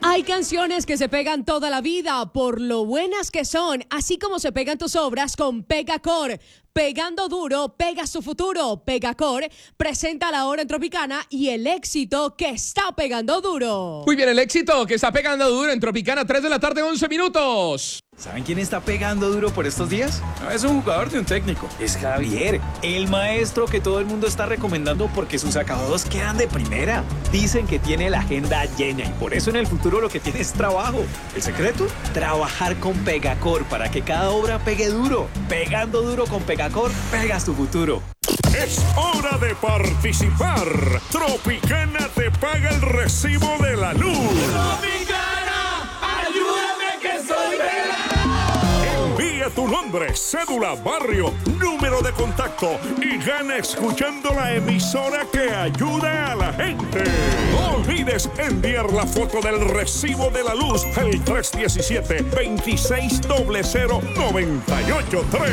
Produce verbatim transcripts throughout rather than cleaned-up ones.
Hay canciones que se pegan toda la vida por lo buenas que son, así como se pegan tus obras con Pegacor. Pegando duro, pega su futuro. Pegacor presenta la hora en Tropicana y el éxito que está pegando duro. Muy bien, el éxito que está pegando duro en Tropicana, tres de la tarde, once minutos. ¿Saben quién está pegando duro por estos días? No es un jugador de un técnico, es Javier, el maestro que todo el mundo está recomendando porque sus acabados quedan de primera. Dicen que tiene la agenda llena y por eso en el futuro lo que tiene es trabajo. ¿El secreto? Trabajar con Pegacor para que cada obra pegue duro. Pegando duro con Pegacor, pegas tu futuro. Es hora de participar. Tropicana te paga el recibo de la luz. Tropicana, ayúdame que soy de la... Envía tu nombre, cédula, barrio, número de contacto y gana escuchando la emisora que ayuda a la gente. No olvides enviar la foto del recibo de la luz al tres uno siete, dos seis cero cero, nueve ocho tres.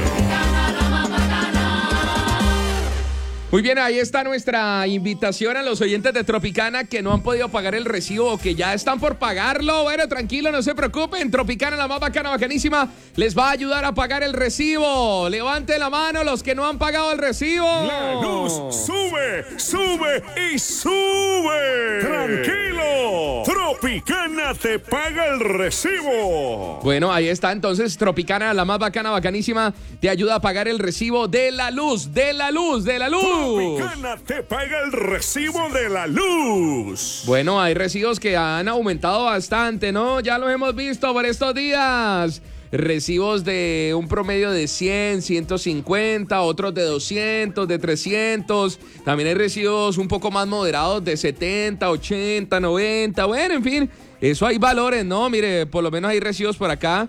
Muy bien, ahí está nuestra invitación a los oyentes de Tropicana que no han podido pagar el recibo o que ya están por pagarlo. Bueno, tranquilo, no se preocupen. Tropicana, la más bacana, bacanísima, les va a ayudar a pagar el recibo. Levante la mano los que no han pagado el recibo. La luz sube, sube y sube. Tranquilo, Tropicana te paga el recibo. Bueno, ahí está entonces Tropicana, la más bacana, bacanísima, te ayuda a pagar el recibo de la luz, de la luz, de la luz. Tropicana te paga el recibo de la luz. Bueno, hay recibos que han aumentado bastante, ¿no? Ya lo hemos visto por estos días. Recibos de un promedio de cien, ciento cincuenta, otros de doscientos, de trescientos. También hay recibos un poco más moderados de setenta, ochenta, noventa. Bueno, en fin, eso hay valores, ¿no? Mire, por lo menos hay recibos por acá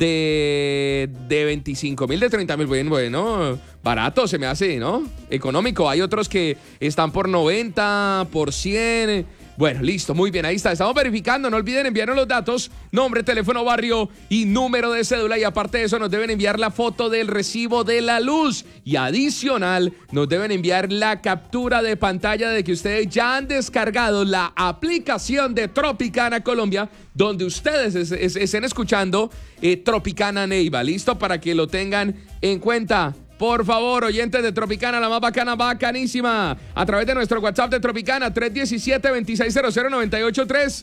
de, de veinticinco mil, de treinta mil. Bueno, bueno, barato se me hace, ¿no? Económico. Hay otros que están por noventa, por cien. Bueno, listo, muy bien, ahí está. Estamos verificando, no olviden enviarnos los datos, nombre, teléfono, barrio y número de cédula. Y aparte de eso, nos deben enviar la foto del recibo de la luz. Y adicional, nos deben enviar la captura de pantalla de que ustedes ya han descargado la aplicación de Tropicana Colombia, donde ustedes es, es, estén escuchando eh, Tropicana Neiva. ¿Listo? Para que lo tengan en cuenta. Por favor, oyentes de Tropicana, la más bacana, bacanísima, a través de nuestro WhatsApp de Tropicana, tres uno siete, dos seis cero cero, nueve ocho tres.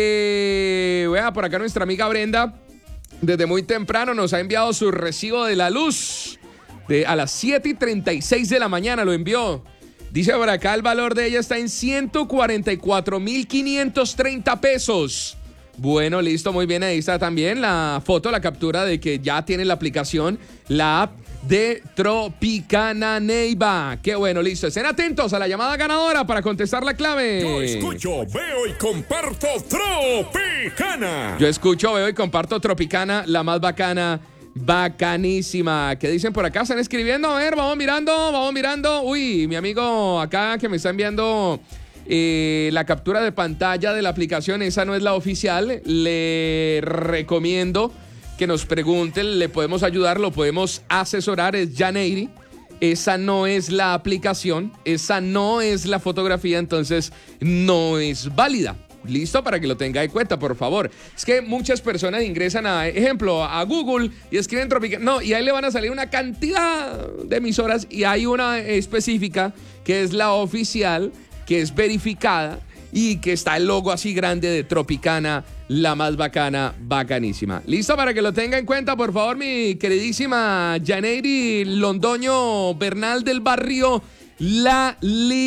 Eh, vea, por acá nuestra amiga Brenda, desde muy temprano nos ha enviado su recibo de la luz. De, a las siete y treinta y seis de la mañana lo envió. Dice por acá, el valor de ella está en ciento cuarenta y cuatro mil quinientos treinta pesos. Bueno, listo, muy bien, ahí está también la foto, la captura de que ya tiene la aplicación, la app de Tropicana Neiva. Qué bueno, listo. Estén atentos a la llamada ganadora para contestar la clave. Yo escucho, veo y comparto Tropicana. Yo escucho, veo y comparto Tropicana, la más bacana, bacanísima. ¿Qué dicen por acá? ¿Están escribiendo? A ver, vamos mirando, vamos mirando. Uy, mi amigo acá que me está enviando eh, la captura de pantalla de la aplicación. Esa no es la oficial. Le recomiendo que nos pregunten, le podemos ayudar, lo podemos asesorar, es Janeiri. Esa no es la aplicación, esa no es la fotografía, entonces no es válida. Listo, para que lo tenga en cuenta, por favor. Es que muchas personas ingresan a, ejemplo, a Google y escriben Tropicana, no, y ahí le van a salir una cantidad de emisoras y hay una específica que es la oficial, que es verificada y que está el logo así grande de Tropicana, la más bacana, bacanísima. Listo, para que lo tenga en cuenta, por favor, mi queridísima Janeiri Londoño Bernal del barrio La Li